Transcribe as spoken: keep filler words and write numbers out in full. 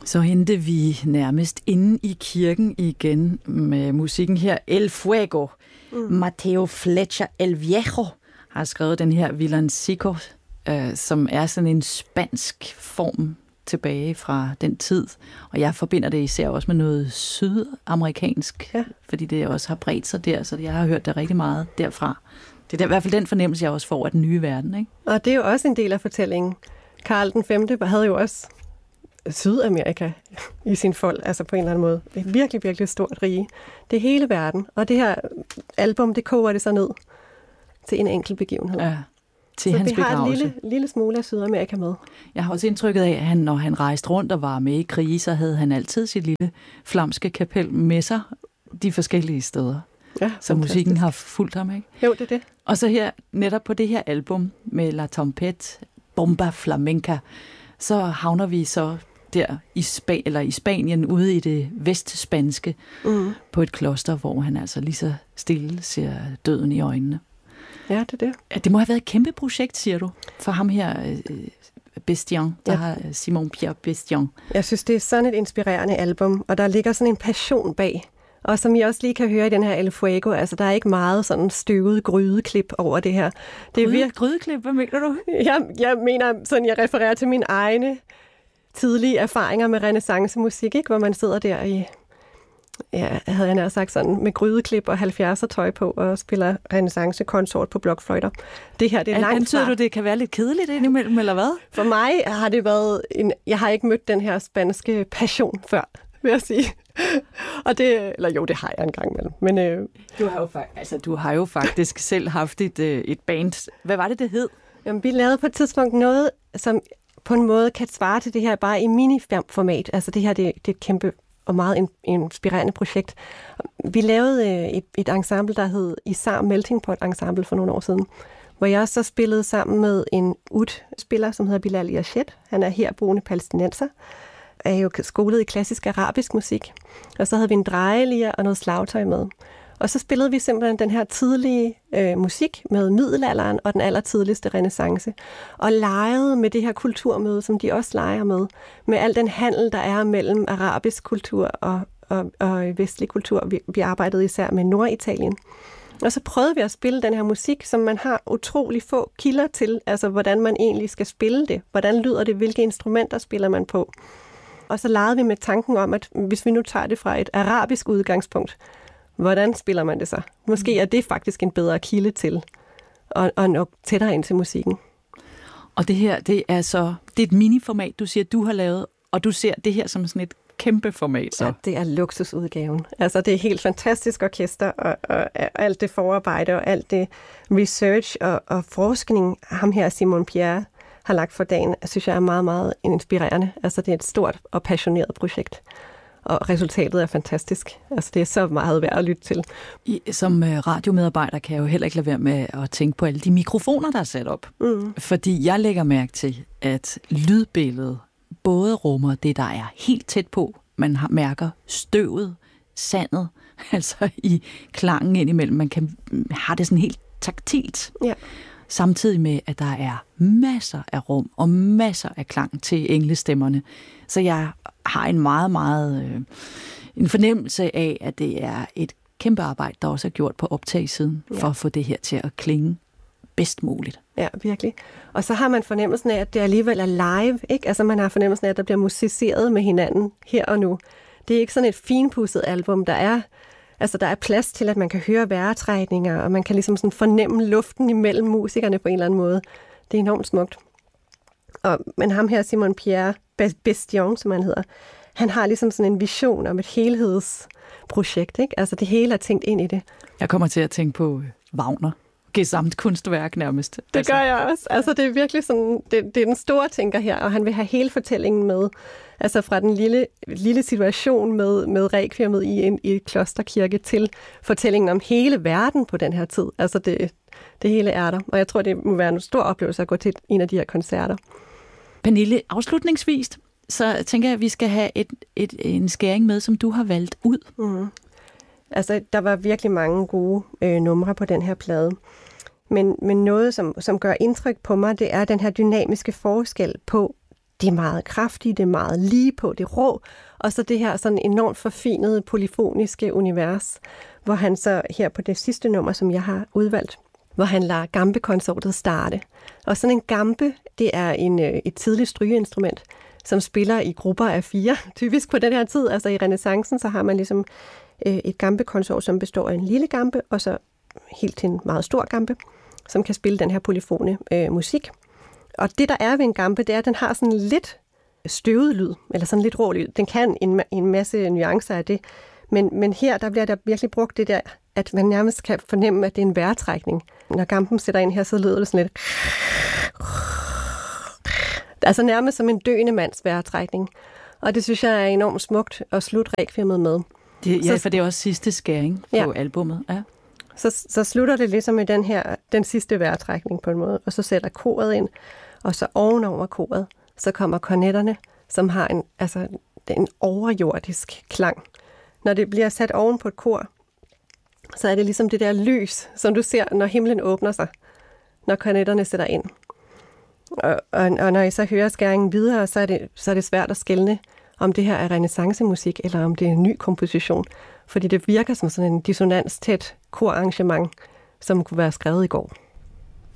Så hente vi nærmest inde i kirken igen med musikken her. El Fuego. Mm. Mateo Fletcher El Viejo har skrevet den her Villancico, øh, som er sådan en spansk form tilbage fra den tid. Og jeg forbinder det især også med noget sydamerikansk, ja. Fordi det også har bredt sig der, så jeg har hørt det rigtig meget derfra. Det er i hvert fald den fornemmelse, jeg også får af den nye verden, ikke? Og det er jo også en del af fortællingen. Karl den femte havde jo også Sydamerika i sin fold, altså på en eller anden måde. Det er virkelig, virkelig stort rige. Det er hele verden, og det her album, det koger det så ned til en enkelt begivenhed. Ja, til så hans det har begravelse. en lille, lille smule af Sydamerika med. Jeg har også indtrykket af, at han, når han rejste rundt og var med i krige, så havde han altid sit lille flamske kapel med sig de forskellige steder. Ja, så musikken har fulgt ham, ikke? Jo, det er det. Og så her, netop på det her album med La Tempête, Bomba Flamenca, så havner vi så der i, Spa- eller i Spanien, ude i det vestspanske, mm. på et kloster, hvor han altså lige så stille ser døden i øjnene. Ja, det er det. Det må have været et kæmpe projekt, siger du, for ham her, øh, Bestian, der ja. har Simon Pierre Bestian. Jeg synes, det er sådan et inspirerende album, og der ligger sådan en passion bag. Og som I også lige kan høre i den her El Fuego, altså der er ikke meget sådan støvet grydeklip over det her. Det er Gryde, vir- grydeklip, hvad mener du? Jeg, jeg mener, sådan jeg refererer til mine egne tidlige erfaringer med renæssancemusik, ikke? Hvor man sidder der i, ja, havde jeg nær sagt sådan, med grydeklip og halvfjerdser tøj på og spiller renæssancekonsort på blokfløjter. Det her, det er langt Antyder du, det kan være lidt kedeligt indimellem, eller hvad? For mig har det været en, jeg har ikke mødt den her spanske passion før, vil jeg sige. Og det, eller jo, det har jeg engang imellem. Men øh, du har jo faktisk, altså du har jo faktisk selv haft et øh, et band. Hvad var det det hed? Jamen, vi lavede på et tidspunkt noget, som på en måde kan svare til det her bare i mini-format. Altså det her, det, det er et kæmpe og meget inspirerende projekt. Vi lavede øh, et, et ensemble, der hed Isar Melting Pot Ensemble for nogle år siden, hvor jeg så spillede sammen med en ud-spiller, som hedder Bilal Yashed. Han er herboende palæstinenser, er jo skolet i klassisk arabisk musik. Og så havde vi en drejelier og noget slagtøj med. Og så spillede vi simpelthen den her tidlige øh, musik med middelalderen og den allertidligste renæssance. Og legede med det her kulturmøde, som de også leger med. Med al den handel, der er mellem arabisk kultur og, og, og vestlig kultur. Vi, vi arbejdede især med Norditalien. Og så prøvede vi at spille den her musik, som man har utrolig få kilder til. Altså, hvordan man egentlig skal spille det. Hvordan lyder det? Hvilke instrumenter spiller man på? Og så legede vi med tanken om, at hvis vi nu tager det fra et arabisk udgangspunkt, hvordan spiller man det så? Måske er det faktisk en bedre kilde til, og, og nok tættere ind til musikken. Og det her, det er så, det er et mini-format, du siger, du har lavet, og du ser det her som sådan et kæmpe format, så? Ja, det er luksusudgaven. Altså, det er helt fantastisk orkester, og, og, og alt det forarbejde, og alt det research og, og forskning, ham her Simon Pierre har lagt for dagen, synes jeg er meget, meget inspirerende. Altså, det er et stort og passioneret projekt. Og resultatet er fantastisk. Altså, det er så meget værd at lytte til. I, som radiomedarbejder kan jeg jo heller ikke lade være med at tænke på alle de mikrofoner, der er sat op. Mm. Fordi jeg lægger mærke til, at lydbilledet både rummer det, der er helt tæt på. Man har, mærker støvet, sandet, altså i klangen indimellem. Man kan have det sådan helt taktilt. Ja. Samtidig med, at der er masser af rum og masser af klang til englestemmerne. Så jeg har en meget, meget øh, en fornemmelse af, at det er et kæmpe arbejde, der også er gjort på optagssiden, ja. For at få det her til at klinge bedst muligt. Ja, virkelig. Og så har man fornemmelsen af, at det alligevel er live, ikke? Altså man har fornemmelsen af, at der bliver musiceret med hinanden her og nu. Det er ikke sådan et finpudset album, der er Altså, der er plads til, at man kan høre vejrtrækninger, og man kan ligesom sådan fornemme luften imellem musikerne på en eller anden måde. Det er enormt smukt. Og, men ham her, Simon Pierre Bestian, som han hedder, han har ligesom sådan en vision om et helhedsprojekt, ikke? Altså, det hele er tænkt ind i det. Jeg kommer til at tænke på Wagner. Gesamt kunstværk nærmest. Det altså. gør jeg også. Altså, det er virkelig sådan, det, det er den store tænker her, og han vil have hele fortællingen med. Altså fra den lille, lille situation med, med rekviemmet i en i et klosterkirke til fortællingen om hele verden på den her tid. Altså det, det hele er der. Og jeg tror, det må være en stor oplevelse at gå til en af de her koncerter. Pernille, afslutningsvis, så tænker jeg, at vi skal have et, et, en skæring med, som du har valgt ud. Mm. Altså, der var virkelig mange gode øh, numre på den her plade. Men, men noget, som, som gør indtryk på mig, det er den her dynamiske forskel på det er meget kraftigt, det er meget lige på, det er rå, og så det her sådan enormt forfinede polyfoniske univers, hvor han så her på det sidste nummer, som jeg har udvalgt, hvor han lader gambekonsortet starte. Og sådan en gambe, det er en, et tidligt strygeinstrument, som spiller i grupper af fire, typisk på den her tid. Altså i renæssancen, så har man ligesom øh, et gambekonsort, som består af en lille gambe, og så helt til en meget stor gambe, som kan spille den her polyfone øh, musik. Og det, der er ved en gambe, det er, at den har sådan lidt støvet lyd, eller sådan lidt rå lyd. Den kan en, en masse nuancer af det, men, men her, der bliver der virkelig brugt det der, at man nærmest kan fornemme, at det er en vejrtrækning. Når gamben sætter ind her, så lyder det sådan lidt... Altså nærmest som en døende mands vejrtrækning. Og det synes jeg er enormt smukt at slutte rekviemmet med. Det, ja, så, for det er også sidste skæring på ja. albummet. Ja. Så, så slutter det ligesom med den her, den sidste vejrtrækning på en måde, og så sætter koret ind, og så ovenover koret, så kommer kornetterne, som har en, altså, en overjordisk klang. Når det bliver sat oven på et kor, så er det ligesom det der lys, som du ser, når himlen åbner sig, når kornetterne sætter ind. Og, og, og når I så hører skæringen videre, så er det, så er det svært at skelne, om det her er renæssancemusik, eller om det er en ny komposition. Fordi det virker som sådan en dissonanstæt korarrangement, som kunne være skrevet i går.